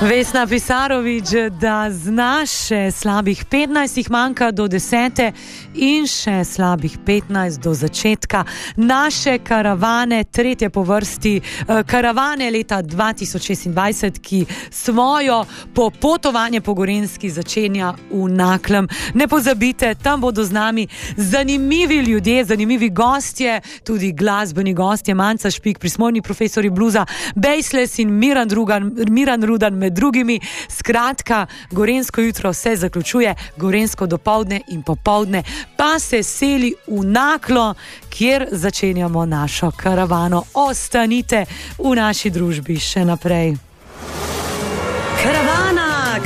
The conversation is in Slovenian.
Vesna Pisarovič, da znaš še slabih 15, manjka do 10 in še slabih 15 do začetka naše karavane, tretje po vrsti karavane leta 2026, ki svojo popotovanje po Gorenjski začenja v Naklem. Ne pozabite, tam bodo z nami zanimivi ljudje, zanimivi gostje, tudi glasbeni gostje, Manca Špik, prismojni profesori bluza, Bejsles in Miran Rudan med drugimi. Skratka, Gorenjsko jutro se zaključuje, Gorenjsko dopoldne in popoldne pa se seli v Naklo, kjer začenjamo našo karavano. Ostanite v naši družbi še naprej.